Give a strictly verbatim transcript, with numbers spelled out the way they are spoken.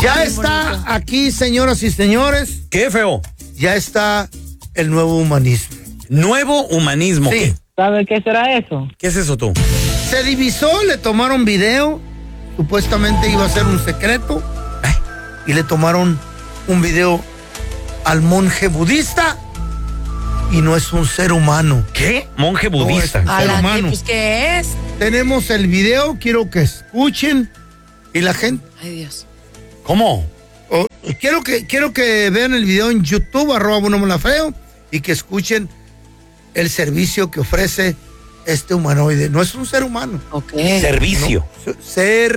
Ya está aquí, señoras y señores. ¿Qué, feo? Ya está el nuevo humanismo. ¿Nuevo humanismo? Sí. ¿Qué? ¿Sabe qué será eso? ¿Qué es eso tú? Se divisó, le tomaron video. Supuestamente iba a ser un secreto. Ay. Y le tomaron un video al monje budista. Y no es un ser humano. ¿Qué? Monje budista. No, es un ser ¿A la humano. qué? Pues, ¿qué es? Tenemos el video, quiero que escuchen. Y la gente... Ay, Dios. ¿Cómo? Oh, quiero que quiero que vean el video en YouTube, arroba Bueno Mola Feo, y que escuchen el servicio que ofrece este humanoide. No es un ser humano. Ok. Servicio. No, ser